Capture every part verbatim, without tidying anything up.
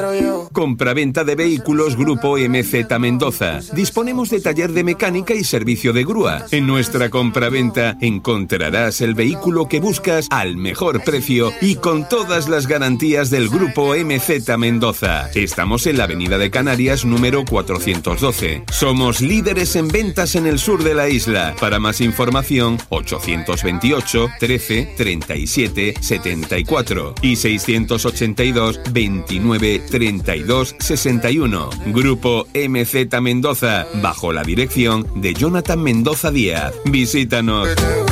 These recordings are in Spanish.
Compraventa de vehículos Grupo M Z Mendoza. Disponemos de taller de mecánica y servicio de grúa. En nuestra compraventa encontrarás el vehículo que buscas al mejor precio y con todas las garantías del Grupo M Z Mendoza. Estamos en la Avenida de Canarias número cuatrocientos doce. Somos líderes en ventas en el sur de la isla. Para más información, ochocientos veintiocho, trece, treinta y siete, setenta y cuatro y seiscientos ochenta y dos, veintinueve, treinta y dos, sesenta y uno. Grupo M Z Mendoza, bajo la dirección de Jonathan Mendoza Díaz. Visítanos.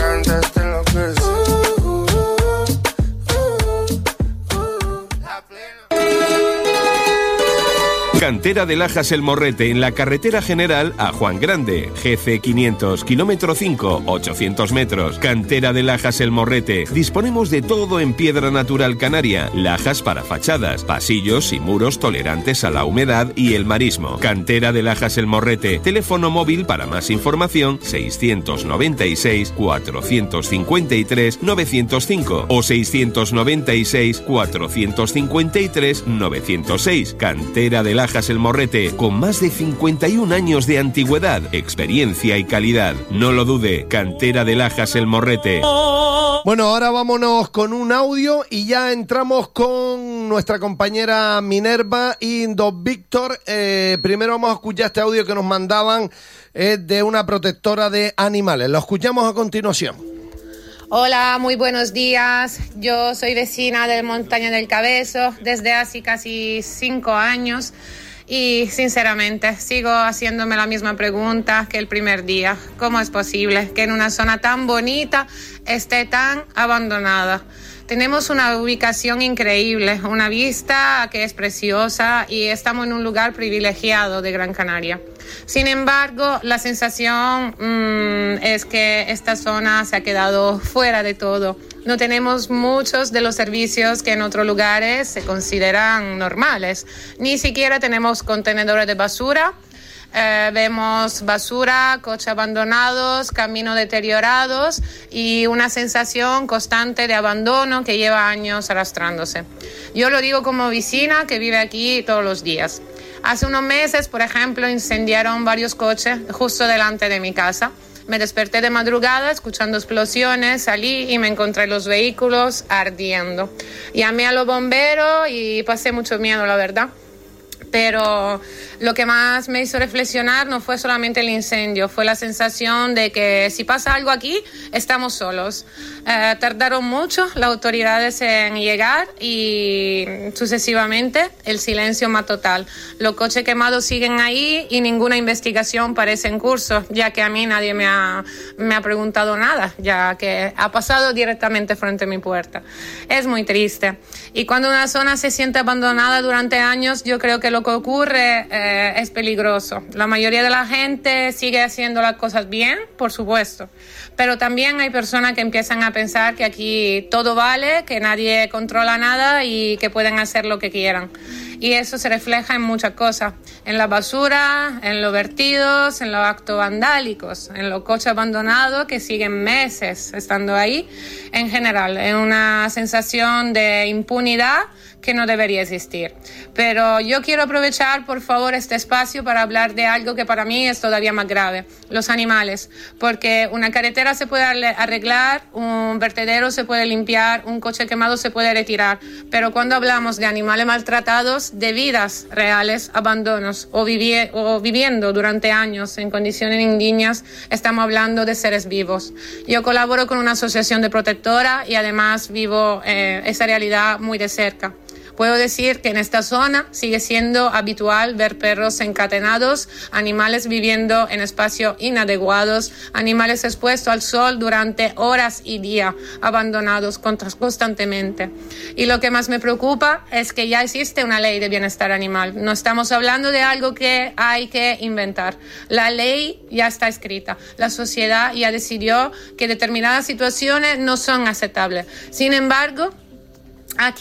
Cantera de Lajas El Morrete, en la carretera general a Juan Grande, G C quinientos, kilómetro cinco, ochocientos metros. Cantera de Lajas El Morrete. Disponemos de todo en piedra natural canaria, lajas para fachadas, pasillos y muros tolerantes a la humedad y el marismo. Cantera de Lajas El Morrete. Teléfono móvil para más información seiscientos noventa y seis, cuatrocientos cincuenta y tres, novecientos cinco o seiscientos noventa y seis, cuatrocientos cincuenta y tres, novecientos seis. Cantera de Lajas El Morrete, con más de cincuenta y un años de antigüedad, experiencia y calidad. No lo dude, Cantera de Lajas El Morrete. Bueno, ahora vámonos con un audio y ya entramos con nuestra compañera Minerva y Don Víctor. Eh, primero vamos a escuchar este audio que nos mandaban eh, de una protectora de animales. Lo escuchamos a continuación. Hola, muy buenos días. Yo soy vecina de Montaña del Cabezo desde hace casi cinco años y sinceramente sigo haciéndome la misma pregunta que el primer día. ¿Cómo es posible que en una zona tan bonita esté tan abandonada? Tenemos una ubicación increíble, una vista que es preciosa y estamos en un lugar privilegiado de Gran Canaria. Sin embargo, la sensación mmm, es que esta zona se ha quedado fuera de todo. No tenemos muchos de los servicios que en otros lugares se consideran normales. Ni siquiera tenemos contenedores de basura. Eh, vemos basura, coches abandonados, caminos deteriorados y una sensación constante de abandono que lleva años arrastrándose. Yo lo digo como vecina que vive aquí todos los días. Hace unos meses, por ejemplo, incendiaron varios coches justo delante de mi casa. Me desperté de madrugada escuchando explosiones, salí y me encontré los vehículos ardiendo. Llamé a los bomberos y pasé mucho miedo, la verdad. Pero lo que más me hizo reflexionar no fue solamente el incendio, fue la sensación de que si pasa algo aquí, estamos solos. Eh, tardaron mucho las autoridades en llegar y sucesivamente el silencio más total. Los coches quemados siguen ahí y ninguna investigación parece en curso, ya que a mí nadie me ha, me ha preguntado nada, ya que ha pasado directamente frente a mi puerta. Es muy triste. Y cuando una zona se siente abandonada durante años, yo creo que lo que ocurre eh, es peligroso. La mayoría de la gente sigue haciendo las cosas bien, por supuesto, pero también hay personas que empiezan a pensar que aquí todo vale, que nadie controla nada y que pueden hacer lo que quieran. Y eso se refleja en muchas cosas, en la basura, en los vertidos, en los actos vandálicos, en los coches abandonados que siguen meses estando ahí, en general, en una sensación de impunidad que no debería existir. Pero yo quiero aprovechar, por favor, este espacio para hablar de algo que para mí es todavía más grave, los animales, porque una carretera se puede arreglar, un vertedero se puede limpiar, un coche quemado se puede retirar, pero cuando hablamos de animales maltratados, de vidas reales, abandonos o, vivi- o viviendo durante años en condiciones indignas, estamos hablando de seres vivos. Yo colaboro con una asociación de protectora y además vivo eh, esa realidad muy de cerca. Puedo decir que en esta zona sigue siendo habitual ver perros encadenados, animales viviendo en espacios inadecuados, animales expuestos al sol durante horas y días, abandonados constantemente. Y lo que más me preocupa es que ya existe una ley de bienestar animal. No estamos hablando de algo que hay que inventar. La ley ya está escrita. La sociedad ya decidió que determinadas situaciones no son aceptables. Sin embargo, aquí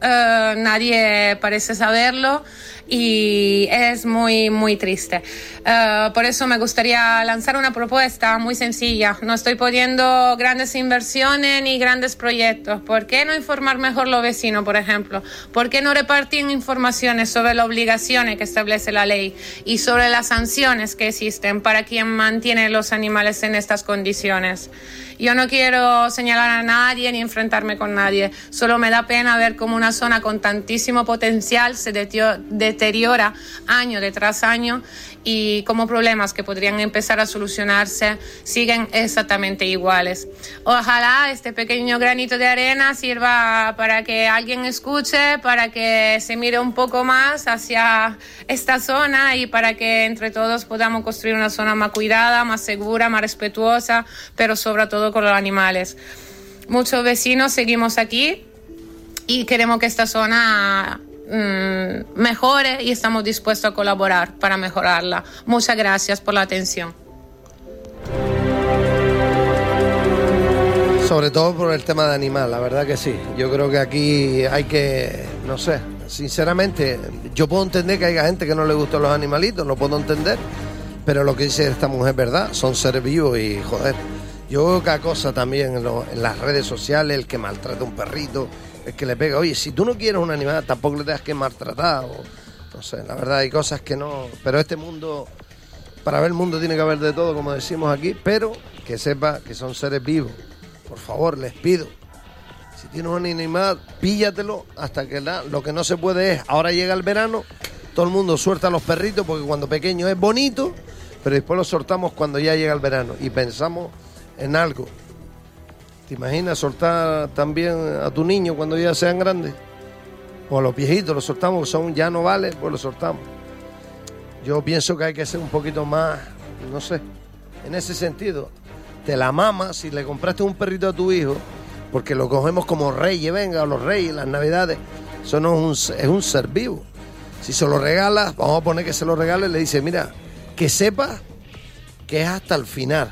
uh, nadie parece saberlo y es muy, muy triste. Uh, por eso me gustaría lanzar una propuesta muy sencilla. No estoy poniendo grandes inversiones ni grandes proyectos. ¿Por qué no informar mejor los vecinos, por ejemplo? ¿Por qué no repartir informaciones sobre las obligaciones que establece la ley y sobre las sanciones que existen para quien mantiene los animales en estas condiciones? Yo no quiero señalar a nadie ni enfrentarme con nadie. Solo me da pena ver cómo una zona con tantísimo potencial se deteriora año tras año y cómo problemas que podrían empezar a solucionarse siguen exactamente iguales. Ojalá este pequeño granito de arena sirva para que alguien escuche, para que se mire un poco más hacia esta zona y para que entre todos podamos construir una zona más cuidada, más segura, más respetuosa, pero sobre todo con los animales. Muchos vecinos seguimos aquí y queremos que esta zona mmm, mejore y estamos dispuestos a colaborar para mejorarla. Muchas gracias por la atención. Sobre todo por el tema de animal, la verdad que sí. Yo creo que aquí hay que, no sé, sinceramente, yo puedo entender que haya gente que no le gustan los animalitos, lo puedo entender, pero lo que dice esta mujer es verdad, son seres vivos y joder. Yo veo cada cosa también en, lo, en las redes sociales, el que maltrata a un perrito, el que le pega. Oye, si tú no quieres un animal, tampoco le tengas que maltratar. O, no sé, la verdad hay cosas que no... Pero este mundo, para ver el mundo tiene que haber de todo, como decimos aquí, pero que sepa que son seres vivos. Por favor, les pido. Si tienes un animal, píllatelo hasta que la, lo que no se puede es... Ahora llega el verano, todo el mundo suelta a los perritos porque cuando pequeño es bonito, pero después los soltamos cuando ya llega el verano y pensamos en algo. ¿Te imaginas soltar también a tu niño cuando ya sean grandes? O a los viejitos, los soltamos, son ya no vale, pues los soltamos. Yo pienso que hay que ser un poquito más, no sé, en ese sentido. Te la mamas si le compraste un perrito a tu hijo, porque lo cogemos como reyes, venga, o los reyes, las navidades. Eso no es un, es un ser vivo. Si se lo regalas, vamos a poner que se lo regales, le dice, mira, que sepa que es hasta el final.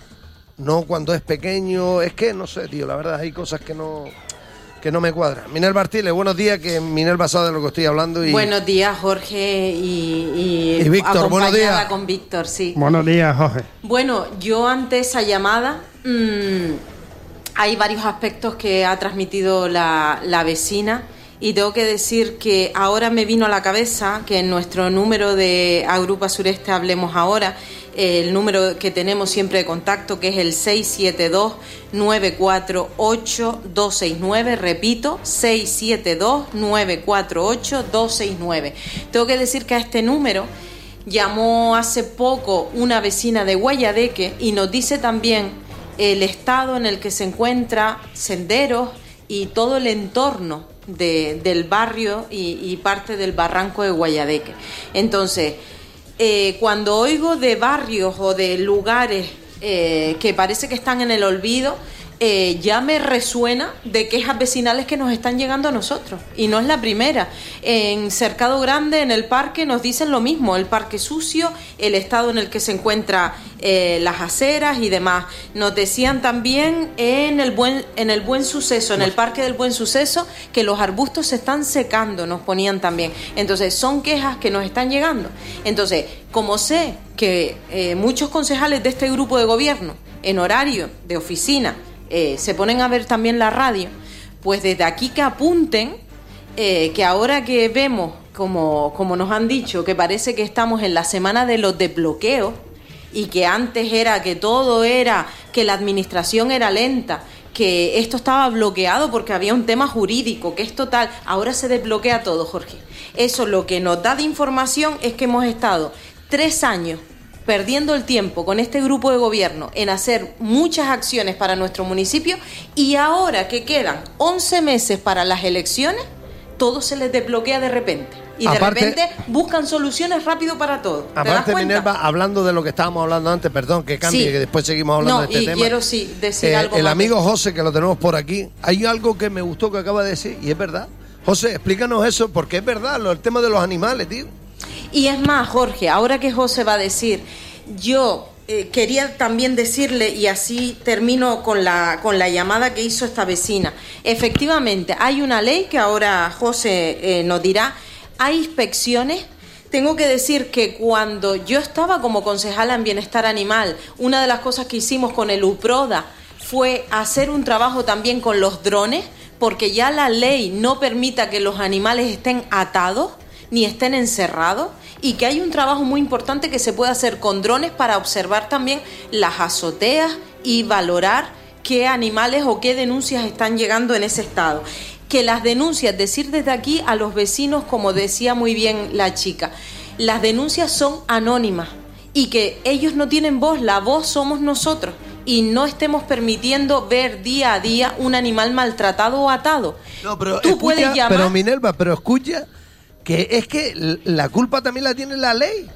No cuando es pequeño, es que no sé, tío, la verdad hay cosas que no que no me cuadran. Minerva Artiles, buenos días, que Minerva sabe de lo que estoy hablando. Y... Buenos días, Jorge, y, y, y Víctor, buenos días. Con Víctor, sí. Buenos días, Jorge. Bueno, yo ante esa llamada, mmm, hay varios aspectos que ha transmitido la, la vecina. Y tengo que decir que ahora me vino a la cabeza que en nuestro número de Agrupa Sureste Hablemos Ahora, el número que tenemos siempre de contacto, que es el seis siete dos, nueve cuatro ocho, dos seis nueve, repito, seis siete dos, nueve cuatro ocho, dos seis nueve. Tengo que decir que a este número llamó hace poco una vecina de Guayadeque y nos dice también el estado en el que se encuentra Senderos y todo el entorno de, del barrio y, y parte del barranco de Guayadeque. Entonces, eh, cuando oigo de barrios o de lugares eh, que parece que están en el olvido, eh, ya me resuena de quejas vecinales que nos están llegando a nosotros. Y no es la primera. En Cercado Grande, en el parque, nos dicen lo mismo. El parque sucio, el estado en el que se encuentran eh, las aceras y demás. Nos decían también en el buen, en el Buen Suceso, en el parque del Buen Suceso, que los arbustos se están secando, nos ponían también. Entonces, son quejas que nos están llegando. Entonces, como sé que eh, muchos concejales de este grupo de gobierno, en horario de oficina, Eh, se ponen a ver también la radio, pues desde aquí que apunten eh, que ahora que vemos, como, como nos han dicho, que parece que estamos en la semana de los desbloqueos y que antes era que todo era, que la administración era lenta, que esto estaba bloqueado porque había un tema jurídico, que es total, ahora se desbloquea todo, Jorge. Eso lo que nos da de información es que hemos estado tres años perdiendo el tiempo con este grupo de gobierno en hacer muchas acciones para nuestro municipio y ahora que quedan once meses para las elecciones, todo se les desbloquea de repente. Y de aparte, repente buscan soluciones rápido para todo. ¿Te aparte, das Minerva, hablando de lo que estábamos hablando antes, perdón, que cambie, sí, que después seguimos hablando no, de este y tema. quiero sí decir eh, algo El más amigo de... José, que lo tenemos por aquí, hay algo que me gustó que acaba de decir, y es verdad. José, explícanos eso, porque es verdad, lo, el tema de los animales, tío. Y es más, Jorge, ahora que José va a decir... Yo eh, quería también decirle, y así termino con la, con la llamada que hizo esta vecina. Efectivamente, hay una ley que ahora José eh, nos dirá, hay inspecciones. Tengo que decir que cuando yo estaba como concejala en Bienestar Animal, una de las cosas que hicimos con el UPRODA fue hacer un trabajo también con los drones, porque ya la ley no permita que los animales estén atados ni estén encerrados, y que hay un trabajo muy importante que se puede hacer con drones para observar también las azoteas y valorar qué animales o qué denuncias están llegando en ese estado. Que las denuncias, decir desde aquí a los vecinos, como decía muy bien la chica, las denuncias son anónimas y que ellos no tienen voz, la voz somos nosotros, y no estemos permitiendo ver día a día un animal maltratado o atado. No, pero tú escucha, puedes llamar... pero Minerva, pero escucha que es que la culpa también la tiene la ley.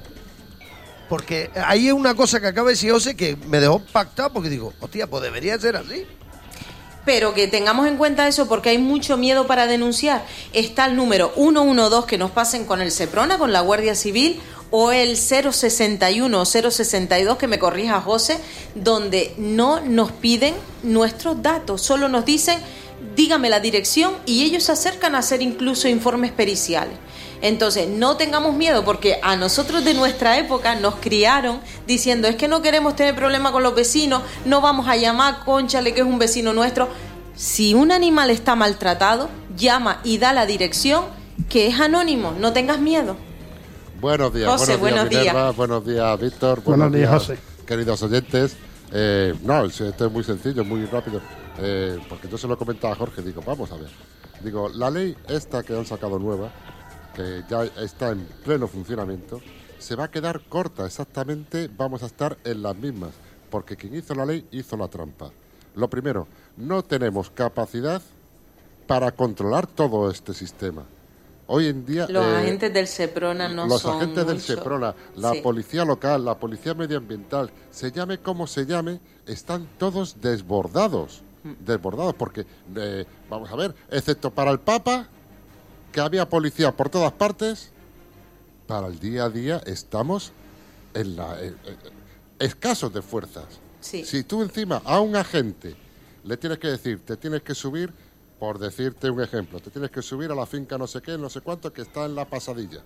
Porque ahí es una cosa que acaba de decir José que me dejó pactado, porque digo, hostia, pues debería ser así. Pero que tengamos en cuenta eso, porque hay mucho miedo para denunciar. Está el número uno uno dos que nos pasen con el SEPRONA, con la Guardia Civil, o el cero sesenta y uno o cero sesenta y dos, que me corrija José, donde no nos piden nuestros datos, solo nos dicen, dígame la dirección, y ellos se acercan a hacer incluso informes periciales. Entonces, no tengamos miedo, porque a nosotros de nuestra época nos criaron diciendo, es que no queremos tener problemas con los vecinos, no vamos a llamar, cónchale, que es un vecino nuestro. Si un animal está maltratado, llama y da la dirección, que es anónimo, no tengas miedo. Buenos días, José, buenos días, buenos Minerva, días. buenos días, Víctor, Buenos días, José. Queridos oyentes. Eh, no, esto es muy sencillo, muy rápido, eh, porque yo se lo comentaba a Jorge, digo, vamos a ver, digo, la ley esta que han sacado nueva, que ya está en pleno funcionamiento, se va a quedar corta, exactamente vamos a estar en las mismas, porque quien hizo la ley hizo la trampa. Lo primero, no tenemos capacidad para controlar todo este sistema. Hoy en día... Los eh, agentes del SEPRONA no los son Los agentes del mucho. SEPRONA, la Sí. policía local, la policía medioambiental, se llame como se llame, están todos desbordados. Desbordados, porque, eh, vamos a ver, excepto para el Papa, que había policía por todas partes, para el día a día estamos en la, eh, eh, escasos de fuerzas. Sí. Si tú encima a un agente le tienes que decir, te tienes que subir, por decirte un ejemplo, te tienes que subir a la finca no sé qué, no sé cuánto, que está en la Pasadilla.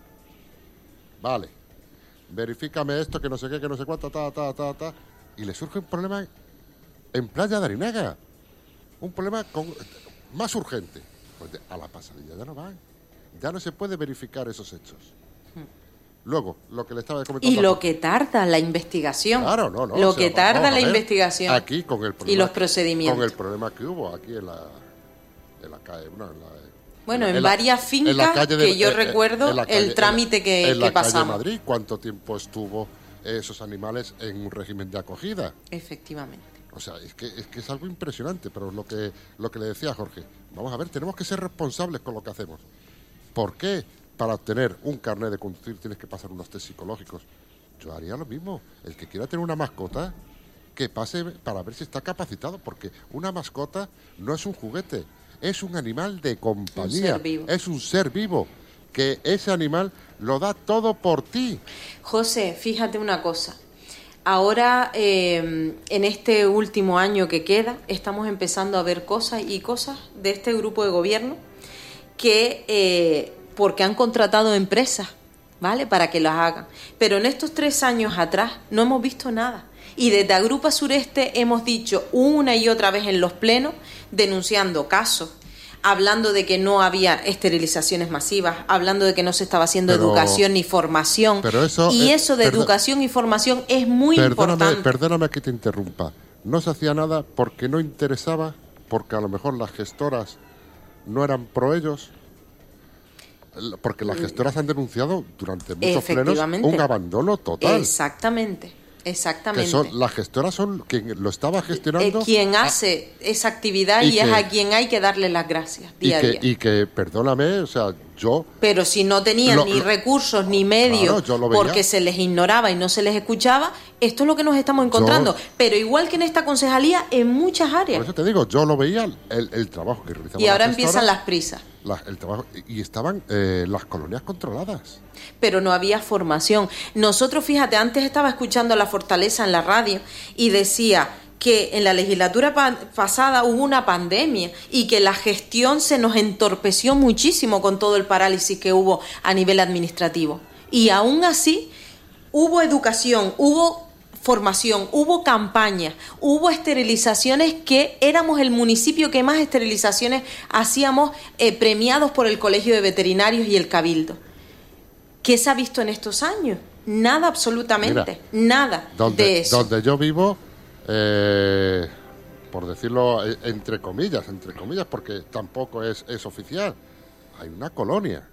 Vale, verifícame esto, que no sé qué, que no sé cuánto, ta, ta, ta, ta, y le surge un problema en Playa de Arinaga, un problema con, más urgente. Pues de, a la Pasadilla ya no van, ya no se puede verificar esos hechos. Luego, lo que le estaba comentando... Y lo que tarda la investigación. Claro, no, no. Lo o sea, que tarda vamos a la ver, investigación. Aquí con el problema, y los procedimientos. Con el problema que hubo aquí en la... En la calle, no, en la, bueno, en, en varias la, fincas en la calle de, que yo eh, recuerdo en la calle, el trámite que, en la que calle pasamos. de Madrid, ¿cuánto tiempo estuvo esos animales en un régimen de acogida? Efectivamente. O sea, es que es, que es algo impresionante, pero lo que, lo que le decía a Jorge, vamos a ver, tenemos que ser responsables con lo que hacemos. ¿Por qué para obtener un carnet de conducir tienes que pasar unos test psicológicos? Yo haría lo mismo. El que quiera tener una mascota, que pase para ver si está capacitado, porque una mascota no es un juguete, es un animal de compañía, Un ser vivo. es un ser vivo, que ese animal lo da todo por ti. José, fíjate una cosa. Ahora, eh, en este último año que queda, estamos empezando a ver cosas y cosas de este grupo de gobierno que, eh, porque han contratado empresas, ¿vale?, para que las hagan. Pero en estos tres años atrás no hemos visto nada. Y desde Agrupa Sureste hemos dicho una y otra vez en los plenos, denunciando casos, hablando de que no había esterilizaciones masivas, hablando de que no se estaba haciendo Pero- educación ni formación. pero eso, y eh, eso de perdón- educación y formación es muy Perdóname, importante. perdóname que te interrumpa. No se hacía nada porque no interesaba, porque a lo mejor las gestoras no eran pro ellos, L- porque las gestoras han denunciado durante muchos plenos Efectivamente. un abandono total. Exactamente, exactamente. Que son, las gestoras son quien lo estaba Eh, gestionando. quien a- hace esa actividad y y, es que- a quien hay que darle las gracias y día a que, día. y que, perdóname, o sea, Yo... Pero si no tenían lo, ni lo, recursos ni medios, claro, yo lo veía. Porque se les ignoraba y no se les escuchaba, esto es lo que nos estamos encontrando. Yo, pero igual que en esta concejalía, en muchas áreas. Por eso te digo, yo lo veía el, el trabajo que realizaban. Y ahora empiezan las prisas. La, el trabajo, y estaban eh, las colonias controladas. Pero no había formación. Nosotros, fíjate, antes estaba escuchando La Fortaleza en la radio y decía que en la legislatura pa- pasada hubo una pandemia y que la gestión se nos entorpeció muchísimo con todo el parálisis que hubo a nivel administrativo. Y aún así hubo educación, hubo formación, hubo campañas, hubo esterilizaciones, que éramos el municipio que más esterilizaciones hacíamos, eh, premiados por el Colegio de Veterinarios y el Cabildo. ¿Qué se ha visto en estos años? Nada, absolutamente, Mira, nada donde, de eso. Donde yo vivo, eh, por decirlo eh, entre comillas, entre comillas, porque tampoco es, es oficial, hay una colonia.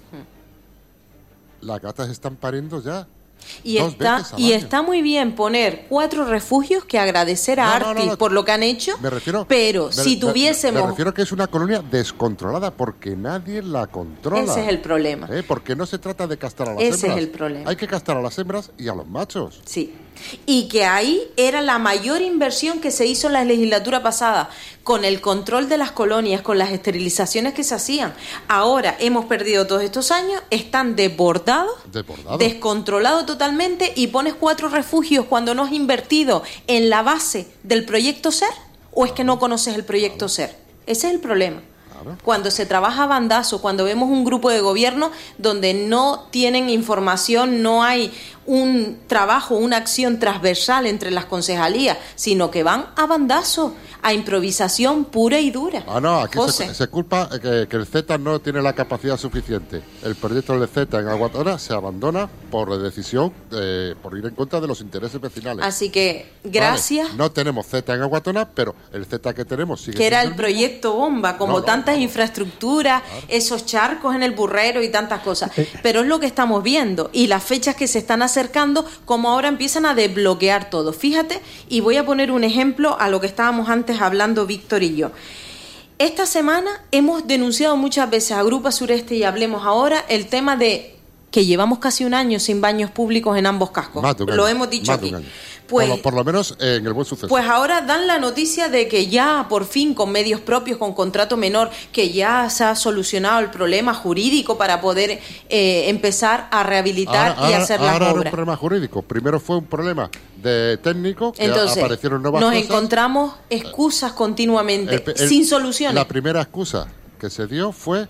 Hmm. Las gatas están pariendo ya. Y está, y está muy bien poner cuatro refugios, que agradecer a no, Artis no, no, no. por lo que han hecho, me refiero, pero me, si tuviésemos... Me refiero a que es una colonia descontrolada porque nadie la controla. Ese es el problema. ¿Eh? Porque no se trata de castrar a las Ese hembras. es el problema. Hay que castrar a las hembras y a los machos. Sí. Y que ahí era la mayor inversión que se hizo en la legislatura pasada, con el control de las colonias, con las esterilizaciones que se hacían. Ahora hemos perdido todos estos años, están desbordados, Desbordado. descontrolados totalmente, y pones cuatro refugios cuando no has invertido en la base del proyecto SER, o es que no conoces el proyecto SER. Ese es el problema. Cuando se trabaja a bandazo, cuando vemos un grupo de gobierno donde no tienen información, no hay un trabajo, una acción transversal entre las concejalías, sino que van a bandazo, a improvisación pura y dura. Ah, no, aquí se, se culpa que, que el Z no tiene la capacidad suficiente. El proyecto del Z en Aguatona se abandona por decisión, eh, por ir en contra de los intereses vecinales. Así que, gracias. Vale, no tenemos Z en Aguatona, pero el Z que tenemos sigue que era el mismo. proyecto bomba, como no, no, tantas no, no. infraestructuras, claro. esos charcos en el Burrero y tantas cosas. Pero es lo que estamos viendo, y las fechas que se están acercando, como ahora empiezan a desbloquear todo. Fíjate, y voy a poner un ejemplo a lo que estábamos antes hablando Víctor y yo. Esta semana hemos denunciado muchas veces a Grupo Sureste y Hablemos Ahora el tema de que llevamos casi un año sin baños públicos en ambos cascos. Lo hemos dicho aquí. Pues, por, lo, por lo menos eh, en el Buen Suceso. Pues ahora dan la noticia de que ya por fin, con medios propios, con contrato menor, que ya se ha solucionado el problema jurídico para poder eh, empezar a rehabilitar ahora, y ahora, hacer las ahora obras. Era un problema jurídico. Primero fue un problema de técnico, que Entonces, aparecieron nuevas nos cosas. encontramos excusas continuamente, el, el, sin soluciones. La primera excusa que se dio fue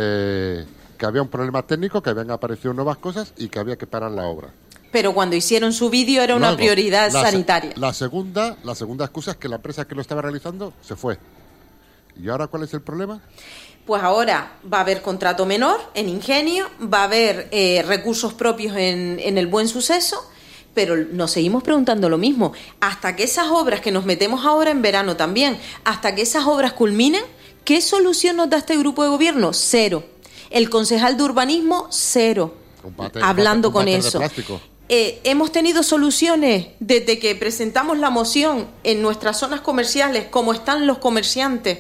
eh, que había un problema técnico, que habían aparecido nuevas cosas y que había que parar la obra. Pero cuando hicieron su vídeo era una Luego, prioridad la, sanitaria. La segunda, la segunda excusa es que la empresa que lo estaba realizando se fue. ¿Y ahora cuál es el problema? Pues ahora va a haber contrato menor en Ingenio, va a haber eh, recursos propios en, en el Buen Suceso, pero nos seguimos preguntando lo mismo. Hasta que esas obras que nos metemos ahora en verano también, hasta que esas obras culminen, ¿qué solución nos da este grupo de gobierno? Cero. El concejal de urbanismo, cero. Un bate, Hablando un bate, un con bate eso. Eh, hemos tenido soluciones desde que presentamos la moción en nuestras zonas comerciales, como están los comerciantes,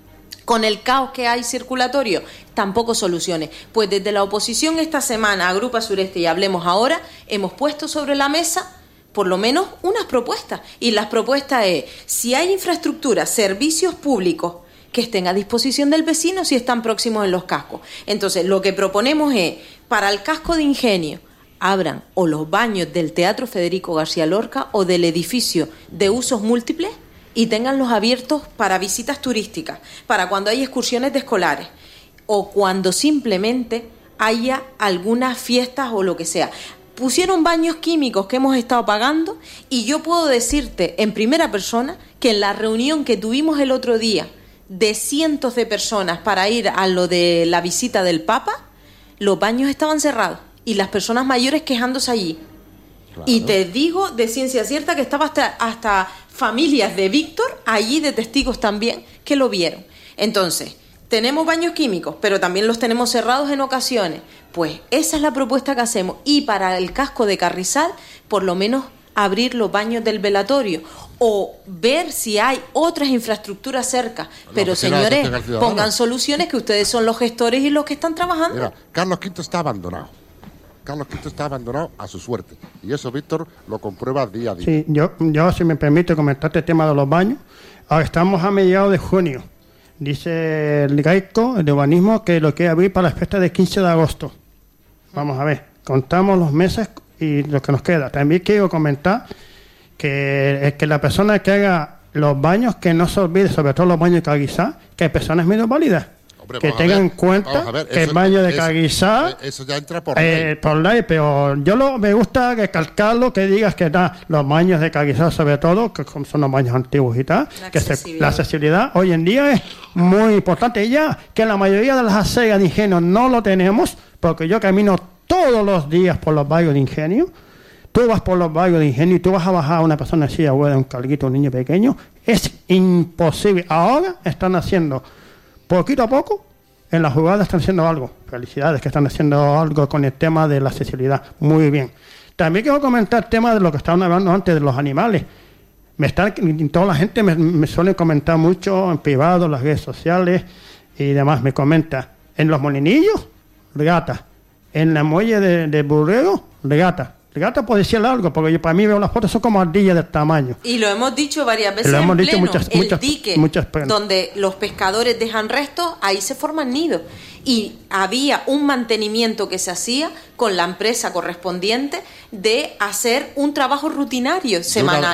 con el caos que hay circulatorio, tampoco soluciones. Pues desde la oposición esta semana, a Grupo Sureste y Hablemos Ahora, hemos puesto sobre la mesa por lo menos unas propuestas. Y las propuestas es, si hay infraestructura, servicios públicos que estén a disposición del vecino si están próximos en los cascos. Entonces, lo que proponemos es, para el casco de Ingenio, abran o los baños del Teatro Federico García Lorca o del edificio de usos múltiples y tenganlos abiertos para visitas turísticas, para cuando hay excursiones de escolares o cuando simplemente haya algunas fiestas o lo que sea. Pusieron baños químicos que hemos estado pagando y yo puedo decirte en primera persona que en la reunión que tuvimos el otro día de cientos de personas para ir a lo de la visita del Papa, los baños estaban cerrados y las personas mayores quejándose allí. Claro. Y te digo de ciencia cierta que estaba hasta, hasta familias de Víctor allí, de testigos también, que lo vieron. Entonces, tenemos baños químicos, pero también los tenemos cerrados en ocasiones. Pues esa es la propuesta que hacemos. Y para el casco de Carrizal, por lo menos abrir los baños del velatorio o ver si hay otras infraestructuras cerca. Pero señores, pongan soluciones, que ustedes son los gestores y los que están trabajando. Mira, Carlos Quinto está abandonado. Carlos Quinto está abandonado a su suerte. Y eso, Víctor, lo comprueba día a día. Sí, yo, yo si me permite comentarte el tema de los baños. Ahora estamos a mediados de junio. Dice el GAECO, el de urbanismo, que lo quiere abrir para la fiesta del quince de agosto. Vamos a ver, contamos los meses y lo que nos queda. También quiero comentar que, que la persona que haga los baños, que no se olvide, sobre todo los baños de Caguizá, que hay personas minusválidas. Que tengan en cuenta ver, que eso, el baño de Caguizá, eso ya entra por ley. Eh, por ley, pero yo lo, me gusta recalcarlo, que digas que da los baños de Caguizá, sobre todo, que son los baños antiguos y tal, la que accesibilidad. Se, la accesibilidad hoy en día es muy importante. Y ya que la mayoría de las aceras de Ingenio no lo tenemos, porque yo camino todos los días por los barrios de Ingenio, tú vas por los barrios de Ingenio y tú vas a bajar a una persona así, abuela, un carguito, un niño pequeño, es imposible. Ahora están haciendo poquito a poco, en las jugadas están haciendo algo. Felicidades que están haciendo algo con el tema de la accesibilidad. Muy bien. También quiero comentar el tema de lo que estaban hablando antes de los animales. Me están, toda la gente me, me suele comentar mucho en privado, en las redes sociales y demás. Me comenta, en los molinillos, regata. En la muelle de, de Burrero, regata. Regata puede decir algo, porque yo para mí veo las fotos, son como ardillas del tamaño. Y lo hemos dicho varias veces lo en hemos pleno, dicho muchas, el muchas, dique muchas donde los pescadores dejan restos, ahí se forman nidos. Y había un mantenimiento que se hacía con la empresa correspondiente de hacer un trabajo rutinario semanal.